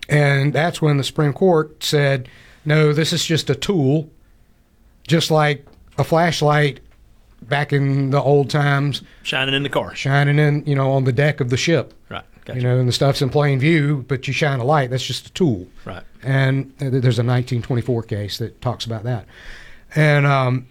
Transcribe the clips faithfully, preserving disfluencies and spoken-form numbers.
And that's when the Supreme Court said, no, this is just a tool, just like a flashlight back in the old times. Shining in the car. Shining in, you know, on the deck of the ship. Right. Gotcha. You know, and the stuff's in plain view, but you shine a light. That's just a tool. Right. And there's a nineteen twenty-four case that talks about that. And, um,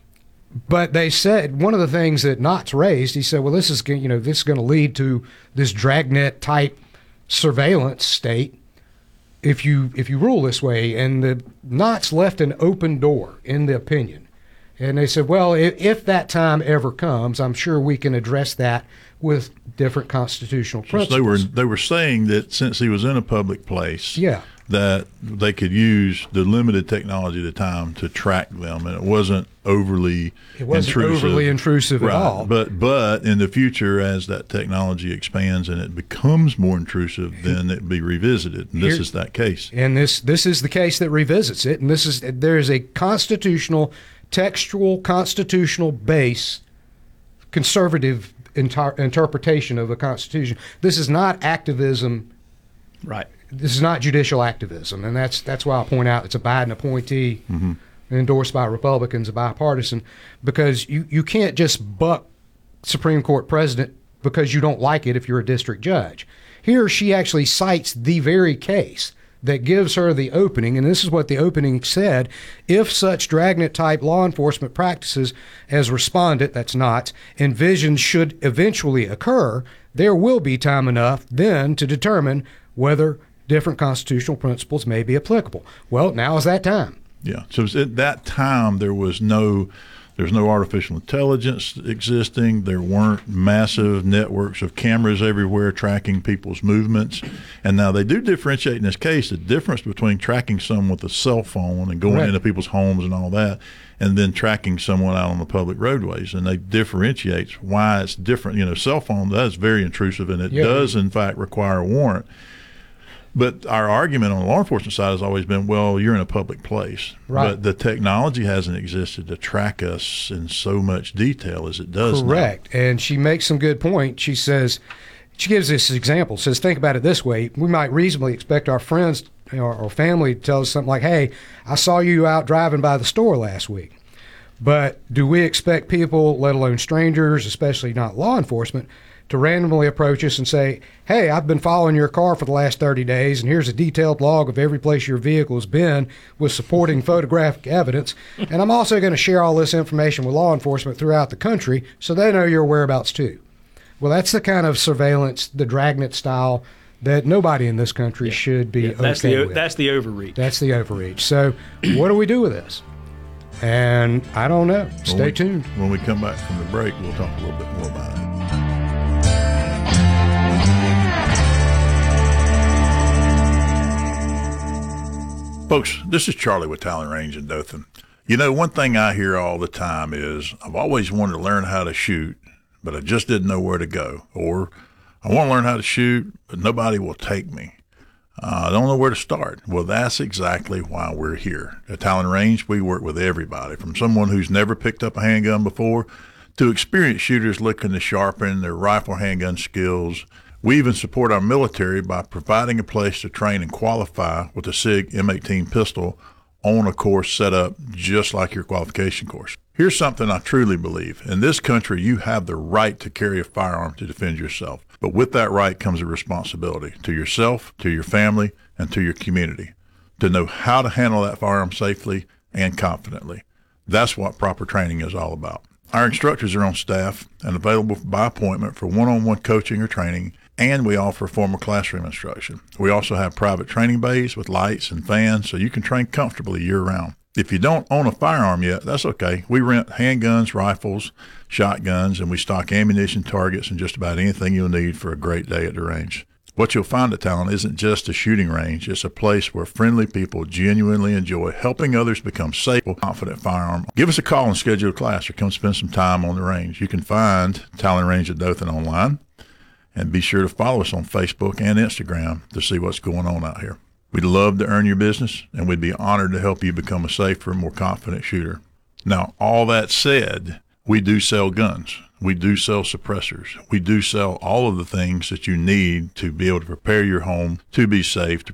but they said, one of the things that Knott's raised, he said, well, this is, you know, this is going to lead to this dragnet type surveillance state if you if you rule this way. And the Knott's left an open door in the opinion. And they said, well, if, if that time ever comes, I'm sure we can address that with different constitutional principles. So they were they were saying that since he was in a public place, yeah. that they could use the limited technology at the time to track them, and it wasn't overly it wasn't intrusive. overly intrusive right. at all. But but in the future, as that technology expands and it becomes more intrusive, then it'd be revisited. And this Here, is that case. And this this is the case that revisits it. And this is there is a constitutional, textual, constitutional base, conservative inter- interpretation of the Constitution. This is not activism. Right. This is not judicial activism, and that's that's why I point out it's a Biden appointee, mm-hmm. endorsed by Republicans, a bipartisan, because you, you can't just buck Supreme Court precedent because you don't like it if you're a district judge. Here she actually cites the very case that gives her the opening, and this is what the opening said: if such dragnet-type law enforcement practices as respondent, that's not, envisioned should eventually occur, there will be time enough then to determine whether different constitutional principles may be applicable. Well, now is that time. Yeah. So at that time, there was no, there's no artificial intelligence existing. There weren't massive networks of cameras everywhere tracking people's movements. And now they do differentiate in this case the difference between tracking someone with a cell phone and going right. into people's homes and all that, and then tracking someone out on the public roadways. And they differentiate why it's different. You know, cell phone, that is very intrusive, and it yeah. does, in fact, require a warrant. But our argument on the law enforcement side has always been, well, you're in a public place. Right. But the technology hasn't existed to track us in so much detail as it does Correct. now. And she makes some good point. She says, she gives this example, says, think about it this way. We might reasonably expect our friends or, or family to tell us something like, hey, I saw you out driving by the store last week. But do we expect people, let alone strangers, especially not law enforcement, to randomly approach us and say, hey, I've been following your car for the last thirty days, and here's a detailed log of every place your vehicle has been with supporting photographic evidence, and I'm also going to share all this information with law enforcement throughout the country so they know your whereabouts too. Well, that's the kind of surveillance, the dragnet style, that nobody in this country yeah. should be yeah, that's okay the, with. That's the overreach. That's the overreach. So what do we do with this? And I don't know. Stay when we, tuned. When we come back from the break, we'll talk a little bit more about it. Folks, this is Charlie with Talon Range in Dothan. You know, one thing I hear all the time is, I've always wanted to learn how to shoot, but I just didn't know where to go. Or, I want to learn how to shoot, but nobody will take me. Uh, I don't know where to start. Well, that's exactly why we're here. At Talon Range, we work with everybody, from someone who's never picked up a handgun before to experienced shooters looking to sharpen their rifle handgun skills. We even support our military by providing a place to train and qualify with a SIG M eighteen pistol on a course set up just like your qualification course. Here's something I truly believe. In this country, you have the right to carry a firearm to defend yourself. But with that right comes a responsibility to yourself, to your family, and to your community to know how to handle that firearm safely and confidently. That's what proper training is all about. Our instructors are on staff and available by appointment for one-on-one coaching or training, and we offer formal classroom instruction. We also have private training bays with lights and fans so you can train comfortably year-round. If you don't own a firearm yet, that's okay. We rent handguns, rifles, shotguns, and we stock ammunition, targets, and just about anything you'll need for a great day at the range. What you'll find at Talon isn't just a shooting range. It's a place where friendly people genuinely enjoy helping others become safe with confident firearm. Give us a call and schedule a class or come spend some time on the range. You can find Talon Range at Dothan online, and be sure to follow us on Facebook and Instagram to see what's going on out here. We'd love to earn your business, and we'd be honored to help you become a safer, more confident shooter. Now, all that said, we do sell guns. We do sell suppressors. We do sell all of the things that you need to be able to prepare your home to be safe, to